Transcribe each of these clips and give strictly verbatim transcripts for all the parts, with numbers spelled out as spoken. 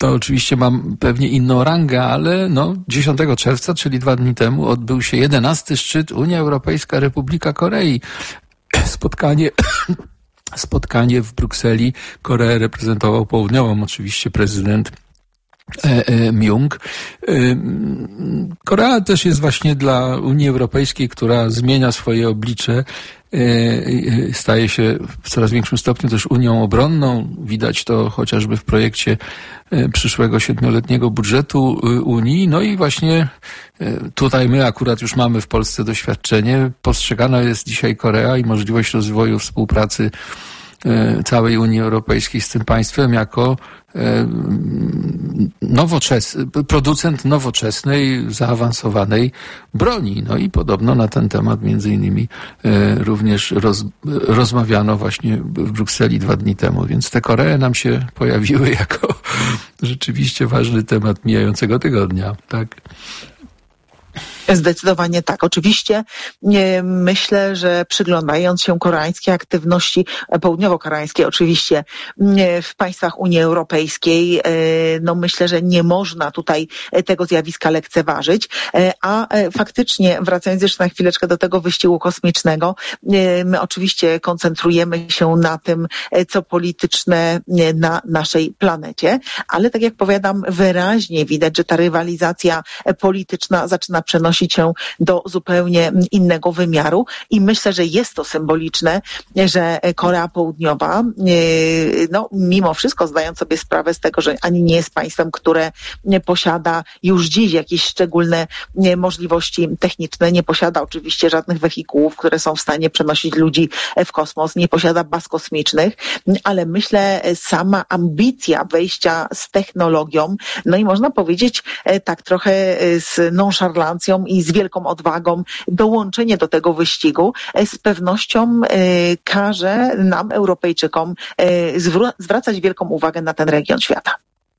To oczywiście mam pewnie inną rangę, ale no dziesiątego czerwca, czyli dwa dni temu, odbył się jedenasty szczyt Unia Europejska Republika Korei. Spotkanie, spotkanie w Brukseli. Koreę reprezentował południową oczywiście prezydent E, e, Myung. E, Korea też jest właśnie dla Unii Europejskiej, która zmienia swoje oblicze, e, staje się w coraz większym stopniu też Unią obronną. Widać to chociażby w projekcie e, przyszłego siedmioletniego budżetu e, Unii. No i właśnie e, tutaj my akurat już mamy w Polsce doświadczenie. Postrzegana jest dzisiaj Korea i możliwość rozwoju współpracy e, całej Unii Europejskiej z tym państwem jako nowoczesny, producent nowoczesnej, zaawansowanej broni. No i podobno na ten temat między innymi również roz, rozmawiano właśnie w Brukseli dwa dni temu, więc te Koree nam się pojawiły jako rzeczywiście ważny temat mijającego tygodnia, tak? Zdecydowanie tak. Oczywiście nie, myślę, że przyglądając się koreańskiej aktywności, południowo-koreańskiej oczywiście w państwach Unii Europejskiej, no myślę, że nie można tutaj tego zjawiska lekceważyć, a faktycznie wracając jeszcze na chwileczkę do tego wyścigu kosmicznego, my oczywiście koncentrujemy się na tym, co polityczne na naszej planecie, ale tak jak powiadam, wyraźnie widać, że ta rywalizacja polityczna zaczyna przenosić się do zupełnie innego wymiaru i myślę, że jest to symboliczne, że Korea Południowa, no mimo wszystko zdając sobie sprawę z tego, że ani nie jest państwem, które posiada już dziś jakieś szczególne możliwości techniczne, nie posiada oczywiście żadnych wehikułów, które są w stanie przenosić ludzi w kosmos, nie posiada baz kosmicznych, ale myślę sama ambicja wejścia z technologią, no i można powiedzieć tak trochę z nonszalancją i z wielką odwagą dołączenie do tego wyścigu z pewnością każe nam, Europejczykom, zwracać wielką uwagę na ten region świata.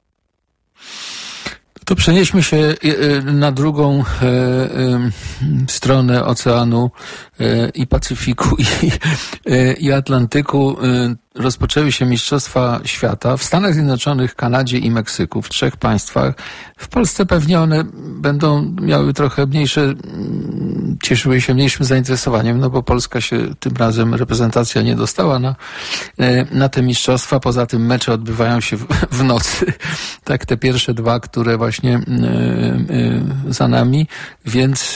To przenieśmy się na drugą e, e, stronę oceanu e, i Pacyfiku i, e, i Atlantyku. E, rozpoczęły się Mistrzostwa Świata w Stanach Zjednoczonych, Kanadzie i Meksyku, w trzech państwach. W Polsce pewnie one będą miały trochę mniejsze, cieszyły się mniejszym zainteresowaniem, no bo Polska się tym razem, reprezentacja nie dostała na, na te mistrzostwa. Poza tym mecze odbywają się w, w nocy. Tak, te pierwsze dwa, które właśnie za nami, więc,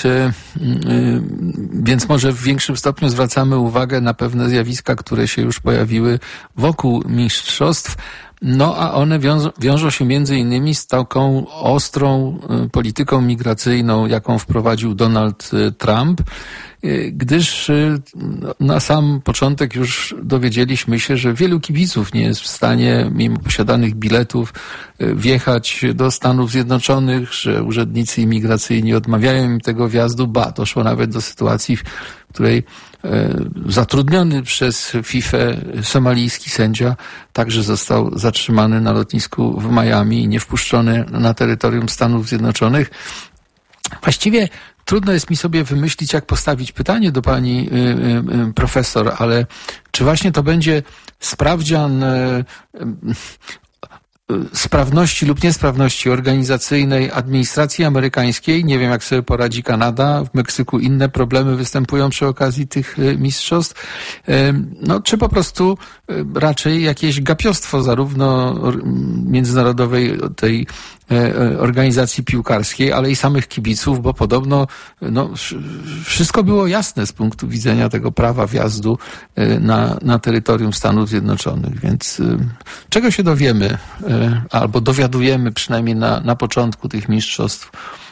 więc może w większym stopniu zwracamy uwagę na pewne zjawiska, które się już pojawiły wokół mistrzostw. No a one wiążą, wiążą się między innymi z taką ostrą polityką migracyjną, jaką wprowadził Donald Trump, gdyż na sam początek już dowiedzieliśmy się, że wielu kibiców nie jest w stanie, mimo posiadanych biletów, wjechać do Stanów Zjednoczonych, że urzędnicy imigracyjni odmawiają im tego wjazdu, ba, doszło nawet do sytuacji, w której zatrudniony przez FIFA somalijski sędzia także został zatrzymany na lotnisku w Miami i nie wpuszczony na terytorium Stanów Zjednoczonych. Właściwie trudno jest mi sobie wymyślić, jak postawić pytanie do pani y, y, profesor, ale czy właśnie to będzie sprawdzian y, y, sprawności lub niesprawności organizacyjnej administracji amerykańskiej? Nie wiem, jak sobie poradzi Kanada. W Meksyku inne problemy występują przy okazji tych mistrzostw. No, czy po prostu raczej jakieś gapiostwo zarówno międzynarodowej tej organizacji piłkarskiej, ale i samych kibiców, bo podobno no, wszystko było jasne z punktu widzenia tego prawa wjazdu na, na terytorium Stanów Zjednoczonych. Więc czego się dowiemy, albo dowiadujemy przynajmniej na, na początku tych mistrzostw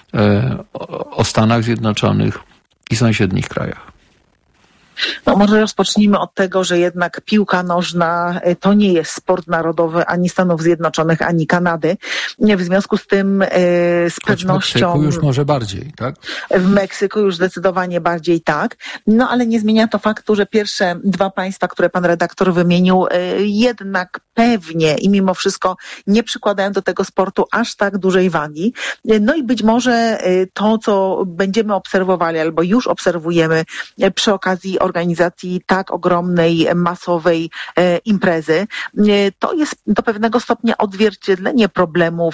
o, o Stanach Zjednoczonych i sąsiednich krajach? No może rozpocznijmy od tego, że jednak piłka nożna to nie jest sport narodowy ani Stanów Zjednoczonych, ani Kanady. W związku z tym e, z Choć pewnością... W Meksyku już może bardziej, tak? W Meksyku już zdecydowanie bardziej tak. No ale nie zmienia to faktu, że pierwsze dwa państwa, które pan redaktor wymienił, e, jednak pewnie i mimo wszystko nie przykładają do tego sportu aż tak dużej wagi. No i być może to, co będziemy obserwowali albo już obserwujemy przy okazji organizacji tak ogromnej, masowej imprezy. To jest do pewnego stopnia odzwierciedlenie problemów